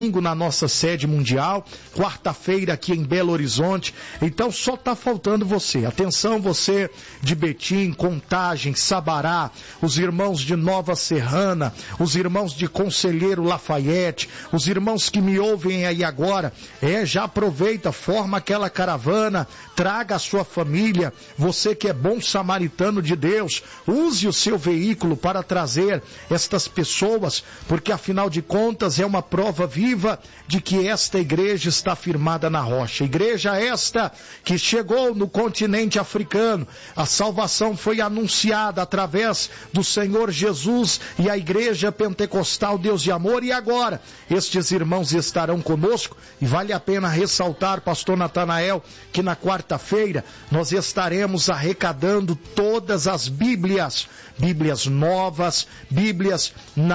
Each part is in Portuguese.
na nossa sede mundial, quarta-feira aqui em Belo Horizonte. Então só está faltando você. Atenção, você de Betim, Contagem, Sabará, os irmãos de Nova Serrana, os irmãos de Conselheiro Lafayette, os irmãos que me ouvem aí agora, já aproveita, forma aquela caravana, traga a sua família, você que é bom samaritano de Deus, use o seu veículo para trazer estas pessoas, porque afinal de contas é uma prova viva de que esta igreja está firmada na rocha. Igreja esta que chegou no continente africano. A salvação foi anunciada através do Senhor Jesus e a igreja pentecostal Deus de Amor. E agora, estes irmãos estarão conosco e vale a pena ressaltar, pastor Natanael, que na quarta-feira nós estaremos arrecadando todas as Bíblias novas, Bíblias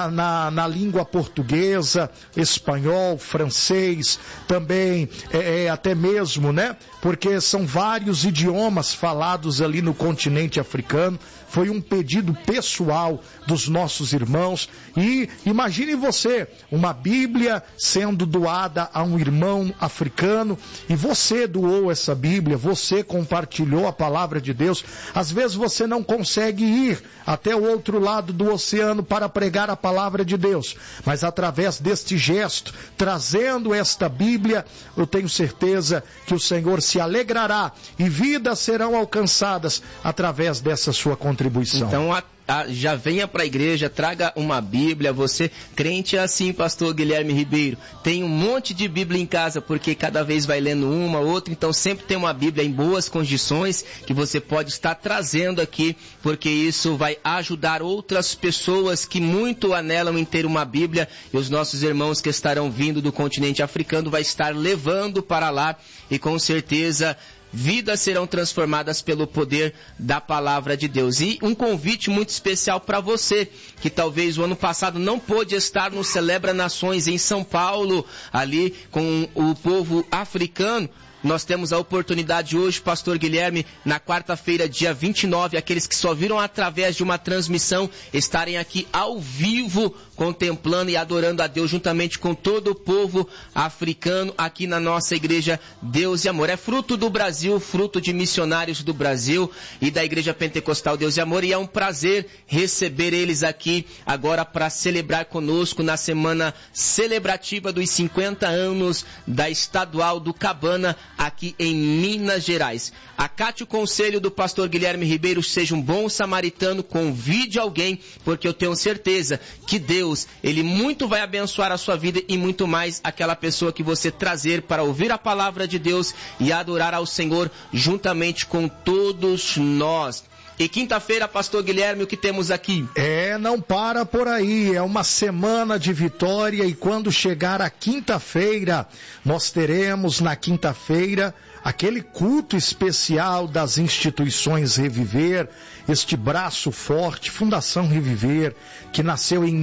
na língua portuguesa, espanhol, francês, também até mesmo, né? Porque são vários idiomas falados ali no continente africano. Foi um pedido pessoal dos nossos irmãos. E imagine você, uma Bíblia sendo doada a um irmão africano, e você doou essa Bíblia, você compartilhou a palavra de Deus. Às vezes você não consegue ir até o outro lado do oceano para pregar a palavra de Deus, mas através deste gesto, trazendo esta Bíblia, eu tenho certeza que o Senhor se alegrará e vidas serão alcançadas através dessa sua contribuição. Então, já venha para a igreja, traga uma Bíblia. Você, crente, é assim, pastor Guilherme Ribeiro, tem um monte de Bíblia em casa, porque cada vez vai lendo uma, outra, então sempre tem uma Bíblia em boas condições que você pode estar trazendo aqui, porque isso vai ajudar outras pessoas que muito anelam em ter uma Bíblia, e os nossos irmãos que estarão vindo do continente africano vai estar levando para lá, e com certeza vidas serão transformadas pelo poder da palavra de Deus. E um convite muito especial para você, que talvez o ano passado não pôde estar no Celebra Nações em São Paulo, ali com o povo africano. Nós temos a oportunidade hoje, pastor Guilherme, na quarta-feira, dia 29, aqueles que só viram através de uma transmissão, estarem aqui ao vivo, contemplando e adorando a Deus juntamente com todo o povo africano aqui na nossa igreja Deus e Amor. É fruto do Brasil, fruto de missionários do Brasil e da igreja pentecostal Deus e Amor, e é um prazer receber eles aqui agora para celebrar conosco na semana celebrativa dos 50 anos da Estadual do Cabana, aqui em Minas Gerais. Acate o conselho do pastor Guilherme Ribeiro, seja um bom samaritano, convide alguém, porque eu tenho certeza que Deus, Ele muito vai abençoar a sua vida e muito mais aquela pessoa que você trazer para ouvir a palavra de Deus e adorar ao Senhor juntamente com todos nós. E quinta-feira, pastor Guilherme, o que temos aqui? Não para por aí, é uma semana de vitória, e quando chegar a quinta-feira, nós teremos na quinta-feira aquele culto especial das instituições Reviver, este braço forte, Fundação Reviver, que nasceu em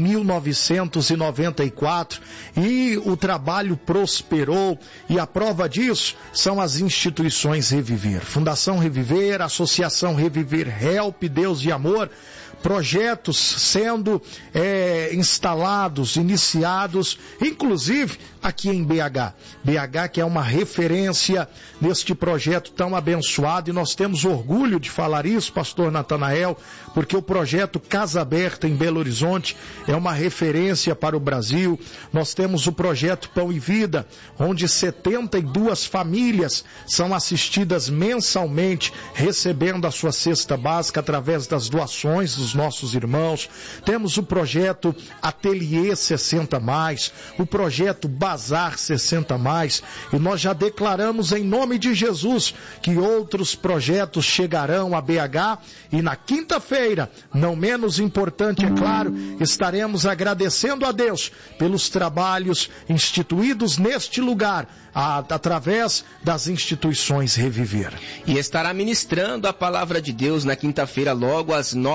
1994 e o trabalho prosperou, e a prova disso são as instituições Reviver. Fundação Reviver, Associação Reviver Help, Deus de Amor, projetos sendo instalados, iniciados, inclusive aqui em BH. BH que é uma referência neste projeto tão abençoado, e nós temos orgulho de falar isso, pastor Natanael, porque o projeto Casa Aberta em Belo Horizonte é uma referência para o Brasil. Nós temos o projeto Pão e Vida, onde 72 famílias são assistidas mensalmente, recebendo a sua cesta básica através das doações dos nossos irmãos. Temos o projeto Ateliê 60+, o projeto Bazar 60+, e nós já declaramos em nome de Jesus que outros projetos chegarão a BH, e na quinta-feira, não menos importante, é claro, estaremos agradecendo a Deus pelos trabalhos instituídos neste lugar, através das instituições Reviver. E estará ministrando a palavra de Deus na quinta-feira, logo às 9 horas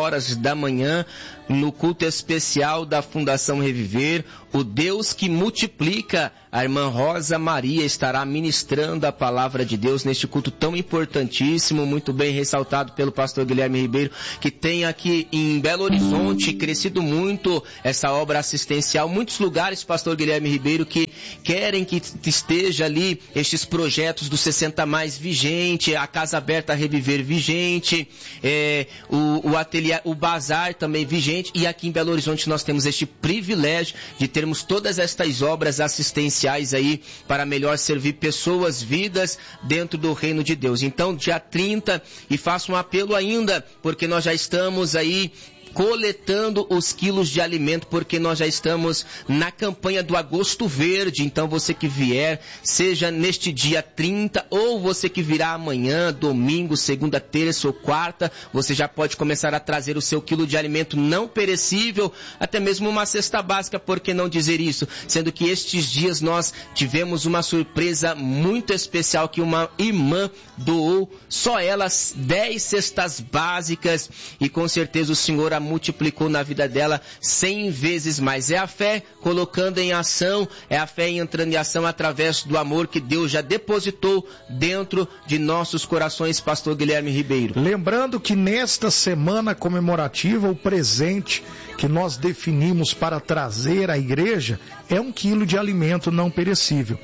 horas da manhã, no culto especial da Fundação Reviver. O Deus que multiplica, a irmã Rosa Maria estará ministrando a palavra de Deus neste culto tão importantíssimo, muito bem ressaltado pelo pastor Guilherme Ribeiro, que tem aqui em Belo Horizonte crescido muito essa obra assistencial. Muitos lugares, pastor Guilherme Ribeiro, que querem que esteja ali estes projetos do 60 mais vigente, a Casa Aberta Reviver vigente, o ateliê, o bazar também vigente, e aqui em Belo Horizonte nós temos este privilégio de termos todas estas obras assistenciais aí para melhor servir pessoas, vidas dentro do reino de Deus. Então, dia 30, e faço um apelo ainda, porque nós já estamos aí coletando os quilos de alimento, porque nós já estamos na campanha do Agosto Verde. Então você que vier, seja neste dia 30, ou você que virá amanhã, domingo, segunda, terça ou quarta, você já pode começar a trazer o seu quilo de alimento não perecível, até mesmo uma cesta básica, por que não dizer isso? Sendo que estes dias nós tivemos uma surpresa muito especial, que uma irmã doou, só elas, 10 cestas básicas, e com certeza o Senhor a multiplicou na vida dela 100 vezes mais. É a fé colocando em ação, é a fé entrando em ação através do amor que Deus já depositou dentro de nossos corações, pastor Guilherme Ribeiro. Lembrando que nesta semana comemorativa, o presente que nós definimos para trazer à igreja é 1 quilo de alimento não perecível.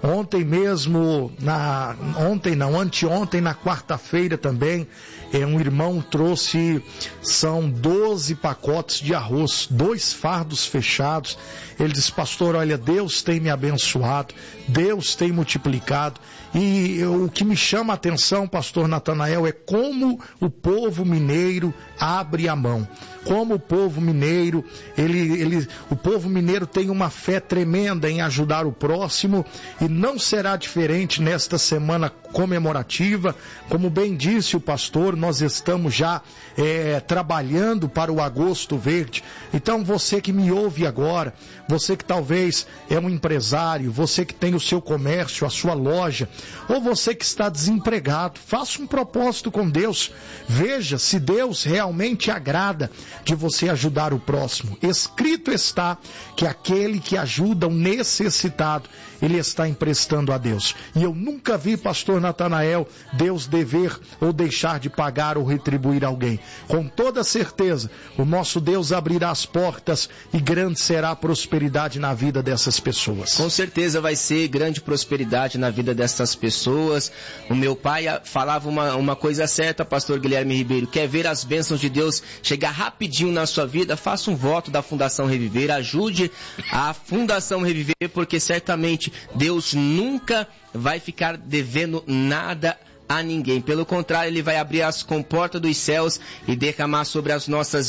Anteontem, na quarta-feira também, um irmão trouxe, são 12 pacotes de arroz, 2 fardos fechados. Ele disse: pastor, olha, Deus tem me abençoado, Deus tem multiplicado. E o que me chama a atenção, pastor Natanael, é como o povo mineiro abre a mão. Como o povo mineiro, o povo mineiro tem uma fé tremenda em ajudar o próximo, e não será diferente nesta semana comemorativa. Como bem disse o pastor, nós estamos já trabalhando para o Agosto Verde. Então você que me ouve agora, você que talvez é um empresário, você que tem o seu comércio, a sua loja, ou você que está desempregado, faça um propósito com Deus. Veja se Deus realmente agrada de você ajudar o próximo. Escrito está que aquele que ajuda o necessitado, ele está emprestando a Deus. E eu nunca vi, pastor Natanael, Deus dever ou deixar de pagar ou retribuir alguém. Com toda certeza, o nosso Deus abrirá as portas e grande será a prosperidade na vida dessas pessoas. Com certeza vai ser grande prosperidade na vida dessas pessoas. O meu pai falava uma coisa certa, pastor Guilherme Ribeiro: quer ver as bênçãos de Deus chegar rapidinho na sua vida? Faça um voto da Fundação Reviver, ajude a Fundação Reviver, porque certamente Deus nunca vai ficar devendo nada a ninguém. Pelo contrário, Ele vai abrir as comportas dos céus e derramar sobre as nossas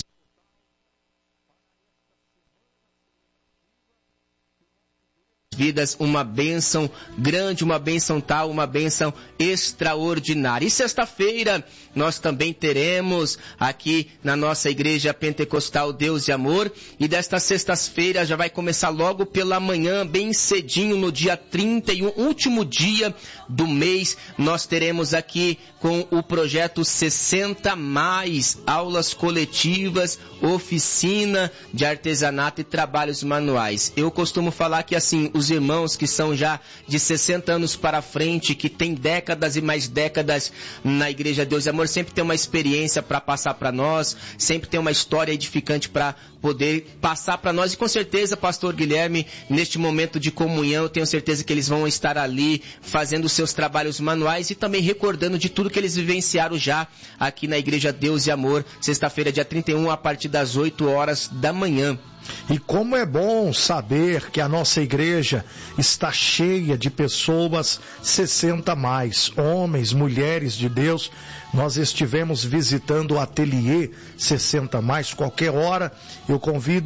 vidas uma bênção grande, uma bênção tal, uma bênção extraordinária. E sexta-feira nós também teremos aqui na nossa igreja pentecostal Deus e Amor, e desta sexta-feira já vai começar logo pela manhã, bem cedinho, no dia 31, último dia do mês, nós teremos aqui com o projeto 60 mais, aulas coletivas, oficina de artesanato e trabalhos manuais. Eu costumo falar que assim, os irmãos que são já de 60 anos para frente, que tem décadas e mais décadas na Igreja Deus e Amor, sempre tem uma experiência para passar para nós, sempre tem uma história edificante para poder passar para nós. E com certeza, pastor Guilherme, neste momento de comunhão, eu tenho certeza que eles vão estar ali fazendo os seus trabalhos manuais e também recordando de tudo que eles vivenciaram já aqui na Igreja Deus e Amor, sexta-feira, dia 31, a partir das 8 horas da manhã. E como é bom saber que a nossa igreja está cheia de pessoas 60 mais, homens, mulheres de Deus. Nós estivemos visitando o ateliê 60 mais, qualquer hora eu convido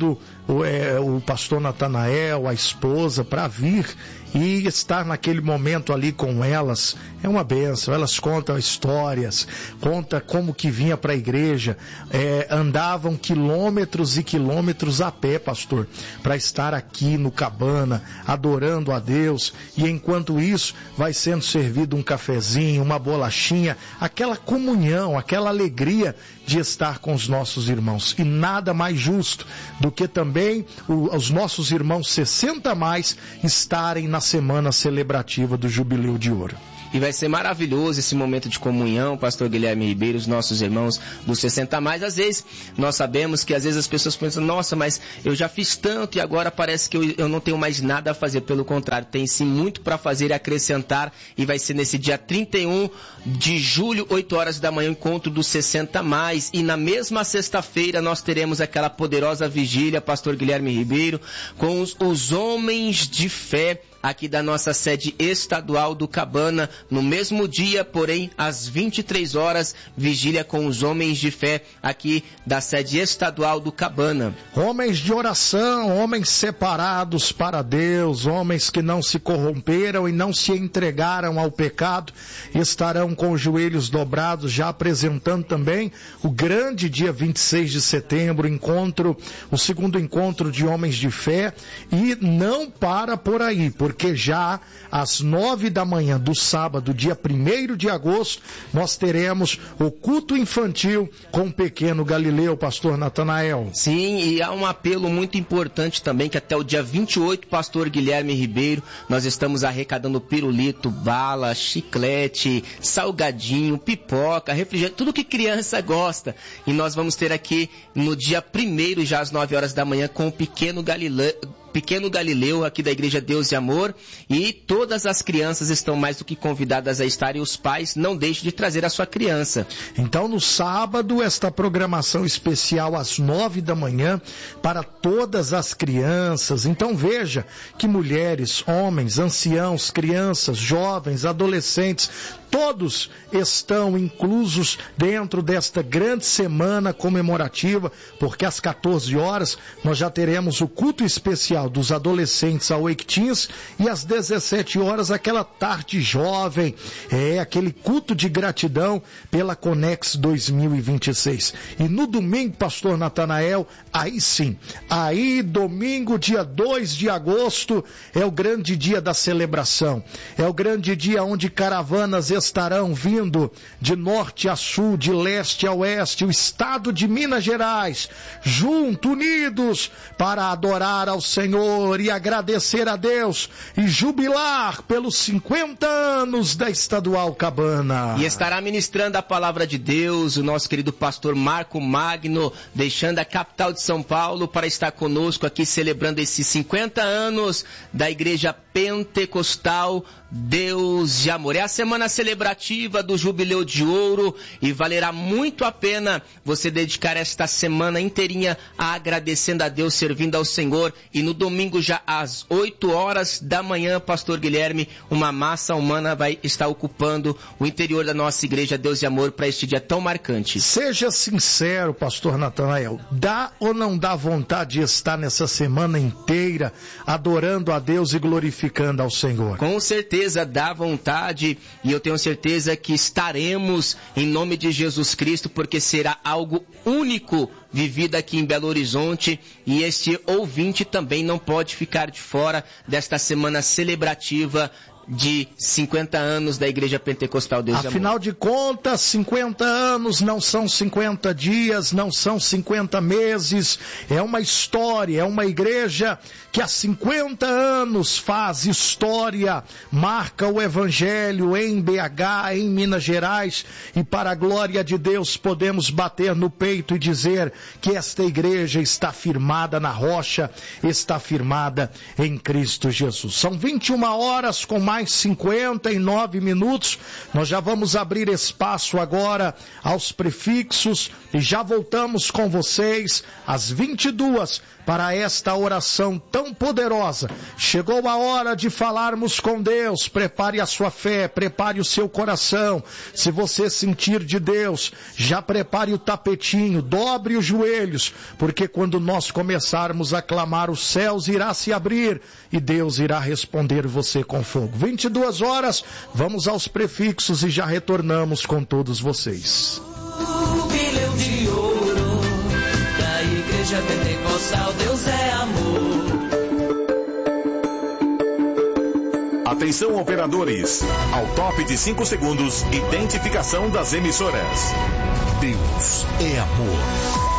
o pastor Natanael, a esposa, para vir e estar naquele momento ali com elas. É uma bênção. Elas contam histórias, conta como que vinha para a igreja, andavam quilômetros e quilômetros a pé, pastor, para estar aqui no Cabana, adorando a Deus, e enquanto isso vai sendo servido um cafezinho, uma bolachinha, aquela comunhão, aquela alegria de estar com os nossos irmãos. E nada mais justo do que também os nossos irmãos 60 a mais estarem na semana celebrativa do Jubileu de Ouro. E vai ser maravilhoso esse momento de comunhão, pastor Guilherme Ribeiro, os nossos irmãos dos 60 a mais. Às vezes, nós sabemos que às vezes as pessoas pensam, nossa, mas eu já fiz tanto e agora parece que eu não tenho mais nada a fazer. Pelo contrário, tem sim muito para fazer e acrescentar. E vai ser nesse dia 31 de julho, 8 horas da manhã, o encontro dos 60 a mais. E na mesma sexta-feira nós teremos aquela poderosa vigília, pastor Guilherme Ribeiro, com os homens de fé aqui da nossa sede estadual do Cabana, no mesmo dia, porém, às 23 horas, vigília com os homens de fé aqui da sede estadual do Cabana. Homens de oração, homens separados para Deus, homens que não se corromperam e não se entregaram ao pecado, estarão com os joelhos dobrados, já apresentando também o grande dia 26 de setembro, o segundo encontro de homens de fé, e não para por aí, porque já às 9 da manhã do sábado, dia 1º de agosto, nós teremos o culto infantil com o pequeno Galileu, pastor Natanael. Sim, e há um apelo muito importante também, que até o dia 28, pastor Guilherme Ribeiro, nós estamos arrecadando pirulito, bala, chiclete, salgadinho, pipoca, refrigerante, tudo que criança gosta. E nós vamos ter aqui no dia 1º, já às 9 horas da manhã, com o pequeno Galileu aqui da Igreja Deus e Amor, e todas as crianças estão mais do que convidadas a estar, e os pais não deixem de trazer a sua criança. Então no sábado, esta programação especial às 9 da manhã para todas as crianças. Então veja que mulheres, homens, anciãos, crianças, jovens, adolescentes, todos estão inclusos dentro desta grande semana comemorativa, porque às 14 horas nós já teremos o culto especial dos adolescentes ao Wake Teens, e às 17 horas aquela tarde jovem, aquele culto de gratidão pela Conex 2026. E no domingo, pastor Natanael, aí sim, domingo, dia 2 de agosto, é o grande dia da celebração, é o grande dia onde caravanas estarão vindo de norte a sul, de leste a oeste, o estado de Minas Gerais, unidos para adorar ao Senhor e agradecer a Deus e jubilar pelos 50 anos da Estadual Cabana. E estará ministrando a palavra de Deus o nosso querido pastor Marco Magno, deixando a capital de São Paulo para estar conosco aqui celebrando esses 50 anos da Igreja Pentecostal Deus de Amor. É a semana celebrativa do Jubileu de Ouro e valerá muito a pena você dedicar esta semana inteirinha a agradecendo a Deus, servindo ao Senhor. E no domingo, já às 8 horas da manhã, pastor Guilherme, uma massa humana vai estar ocupando o interior da nossa Igreja Deus de Amor para este dia tão marcante. Seja sincero, pastor Natanael, dá ou não dá vontade de estar nessa semana inteira adorando a Deus e glorificando ao Senhor? Com certeza dá vontade, e eu tenho certeza que estaremos em nome de Jesus Cristo, porque será algo único vivido aqui em Belo Horizonte, e este ouvinte também não pode ficar de fora desta semana celebrativa de 50 anos da Igreja Pentecostal Deus de Amor. Afinal de contas, 50 anos não são 50 dias, não são 50 meses, é uma história, é uma igreja que há 50 anos faz história, marca o Evangelho em BH, em Minas Gerais, e para a glória de Deus podemos bater no peito e dizer que esta igreja está firmada na rocha, está firmada em Cristo Jesus. São 21 horas com mais mais 59 minutos. Nós já vamos abrir espaço agora aos prefixos e já voltamos com vocês às 22 para esta oração tão poderosa. Chegou a hora de falarmos com Deus. Prepare a sua fé, prepare o seu coração. Se você sentir de Deus, já prepare o tapetinho, dobre os joelhos, porque quando nós começarmos a clamar, os céus irá se abrir e Deus irá responder você com fogo. 22 horas, vamos aos prefixos e já retornamos com todos vocês. Jubileu de ouro da Igreja Pentecostal, Deus é amor. Atenção, operadores. Ao top de 5 segundos, identificação das emissoras. Deus é amor.